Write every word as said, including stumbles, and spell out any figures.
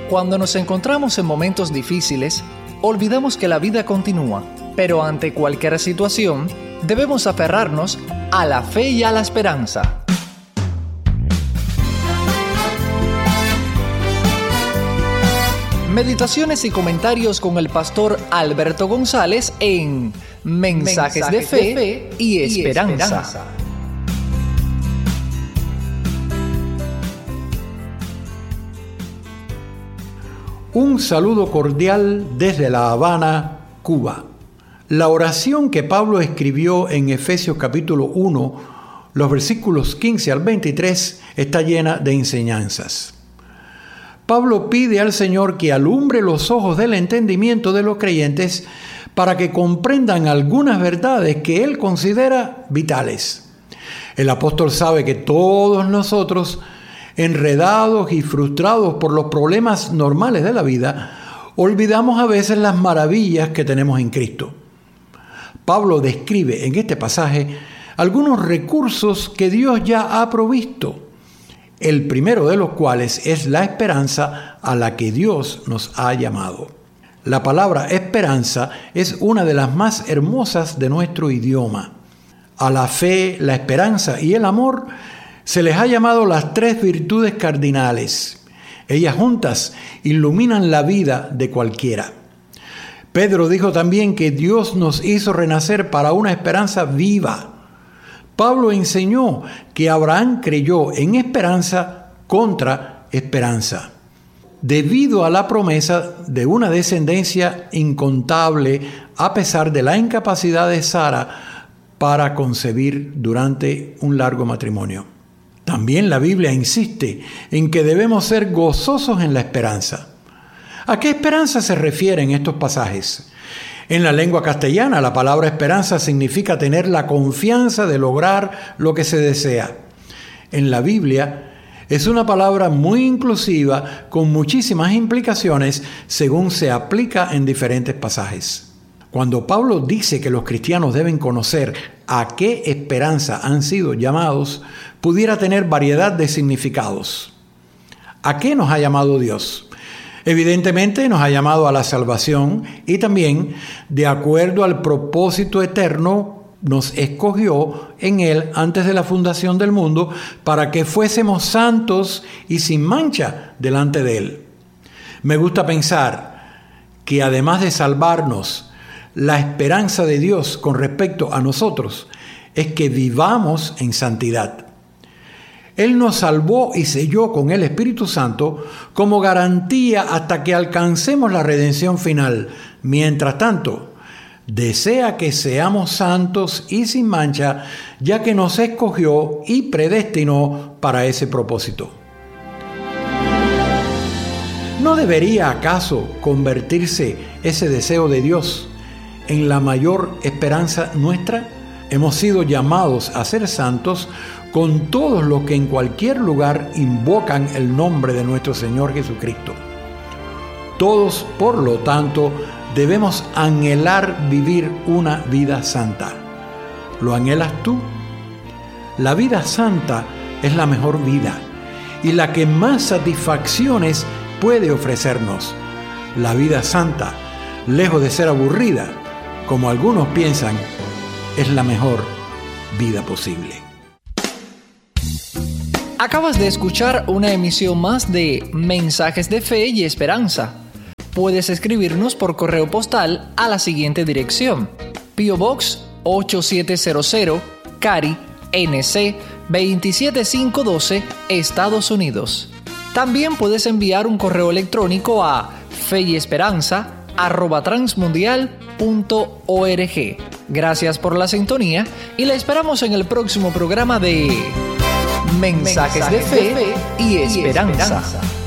Cuando nos encontramos en momentos difíciles, olvidamos que la vida continúa, pero ante cualquier situación, debemos aferrarnos a la fe y a la esperanza. Meditaciones y comentarios con el pastor Alberto González en Mensajes, Mensajes de, fe de Fe y Esperanza. Y esperanza. Un saludo cordial desde La Habana, Cuba. La oración que Pablo escribió en Efesios capítulo uno, los versículos quince al veintitrés, está llena de enseñanzas. Pablo pide al Señor que alumbre los ojos del entendimiento de los creyentes para que comprendan algunas verdades que él considera vitales. El apóstol sabe que todos nosotros, enredados y frustrados por los problemas normales de la vida, olvidamos a veces las maravillas que tenemos en Cristo. Pablo describe en este pasaje algunos recursos que Dios ya ha provisto, el primero de los cuales es la esperanza a la que Dios nos ha llamado. La palabra esperanza es una de las más hermosas de nuestro idioma. A la fe, la esperanza y el amor se les ha llamado las tres virtudes cardinales. Ellas juntas iluminan la vida de cualquiera. Pedro dijo también que Dios nos hizo renacer para una esperanza viva. Pablo enseñó que Abraham creyó en esperanza contra esperanza, debido a la promesa de una descendencia incontable a pesar de la incapacidad de Sara para concebir durante un largo matrimonio. También la Biblia insiste en que debemos ser gozosos en la esperanza. ¿A qué esperanza se refieren estos pasajes? En la lengua castellana, la palabra esperanza significa tener la confianza de lograr lo que se desea. En la Biblia, es una palabra muy inclusiva con muchísimas implicaciones según se aplica en diferentes pasajes. Cuando Pablo dice que los cristianos deben conocer a qué esperanza han sido llamados, pudiera tener variedad de significados. ¿A qué nos ha llamado Dios? Evidentemente nos ha llamado a la salvación y también, de acuerdo al propósito eterno, nos escogió en Él antes de la fundación del mundo para que fuésemos santos y sin mancha delante de Él. Me gusta pensar que además de salvarnos, la esperanza de Dios con respecto a nosotros es que vivamos en santidad. Él nos salvó y selló con el Espíritu Santo como garantía hasta que alcancemos la redención final. Mientras tanto, desea que seamos santos y sin mancha, ya que nos escogió y predestinó para ese propósito. ¿No debería acaso convertirse ese deseo de Dios en la mayor esperanza nuestra? Hemos sido llamados a ser santos con todos los que en cualquier lugar invocan el nombre de nuestro Señor Jesucristo. Todos, por lo tanto, debemos anhelar vivir una vida santa. ¿Lo anhelas tú? La vida santa es la mejor vida y la que más satisfacciones puede ofrecernos. La vida santa, lejos de ser aburrida, como algunos piensan, es la mejor vida posible. Acabas de escuchar una emisión más de Mensajes de Fe y Esperanza. Puedes escribirnos por correo postal a la siguiente dirección: P O Box ocho siete cero cero, Cary, N C veintisiete mil quinientos doce, Estados Unidos. También puedes enviar un correo electrónico a feyesperanza arroba transmundial punto org. Gracias por la sintonía y la esperamos en el próximo programa de Mensajes, Mensajes de Fe y Esperanza. Y esperanza.